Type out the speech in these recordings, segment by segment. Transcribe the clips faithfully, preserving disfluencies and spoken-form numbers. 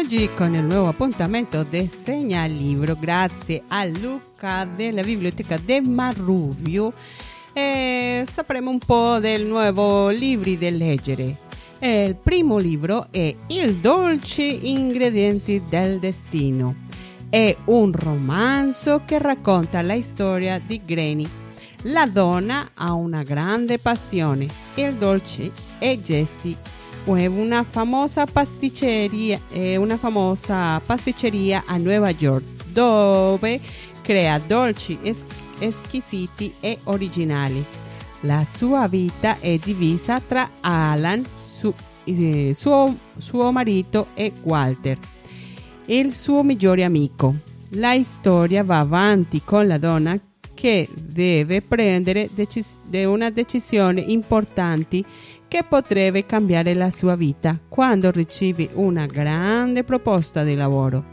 oggi con il nuovo appuntamento di Segnalibro, grazie a Luca della biblioteca del Marrubio. E sapremo un po' del nuovo libri da leggere. E il primo libro è Il dolce ingredienti del destino. È un romanzo che racconta la storia di Granny. La donna ha una grande passione, il dolce e gesti. È una famosa pasticceria, è una famosa pasticceria a Nuova York dove crea dolci es- esquisiti e originali. La sua vita è divisa tra Alan, su, eh, suo, suo marito, e Walter, il suo migliore amico. La storia va avanti con la donna che deve prendere decis- una decisione importante che potrebbe cambiare la sua vita quando riceve una grande proposta di lavoro.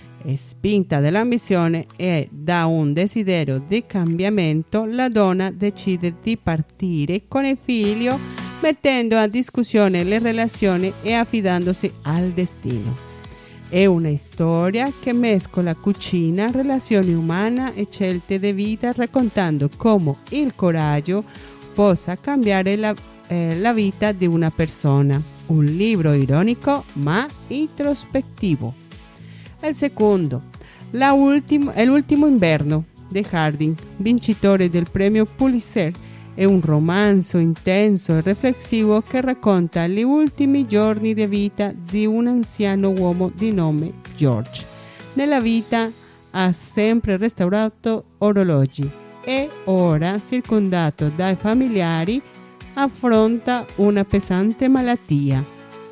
Spinta dall'ambizione e da un desiderio di cambiamento, la donna decide di partire con il figlio, mettendo a discussione le relazioni e affidandosi al destino. È una storia che mescola cucina, relazioni umane e scelte di vita, raccontando come il coraggio possa cambiare la, eh, la vita di una persona. Un libro ironico ma introspettivo. Il secondo, la ultimo, l'ultimo inverno di Harding, vincitore del premio Pulitzer. È un romanzo intenso e riflessivo che racconta gli ultimi giorni di vita di un anziano uomo di nome George. Nella vita ha sempre restaurato orologi e ora, circondato dai familiari, affronta una pesante malattia.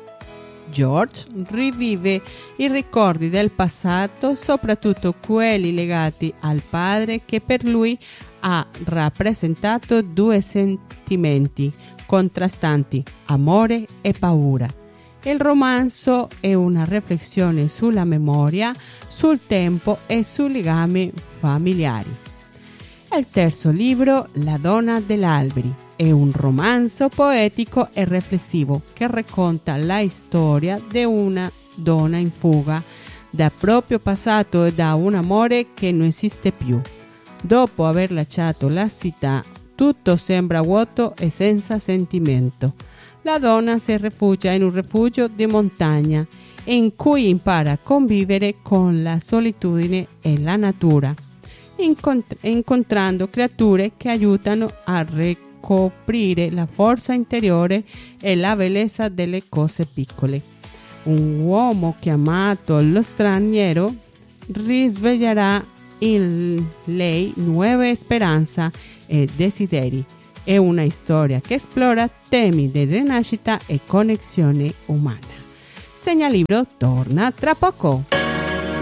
George rivive i ricordi del passato, soprattutto quelli legati al padre che per lui ha rappresentato due sentimenti contrastanti, amore e paura. Il romanzo è una riflessione sulla memoria, sul tempo e sui legami familiari. Il terzo libro, La donna degli alberi, è un romanzo poetico e riflessivo che racconta la storia di una donna in fuga dal proprio passato e da un amore che non esiste più. Dopo aver lasciato la città, tutto sembra vuoto e senza sentimento. La donna si rifugia in un rifugio di montagna in cui impara a convivere con la solitudine e la natura, incont- incontrando creature che aiutano a ricoprire la forza interiore e la bellezza delle cose piccole. Un uomo chiamato lo straniero risveglierà in lei nuove speranze e desideri. È una storia che esplora temi di rinascita e connessione umana. Segnalibro torna tra poco.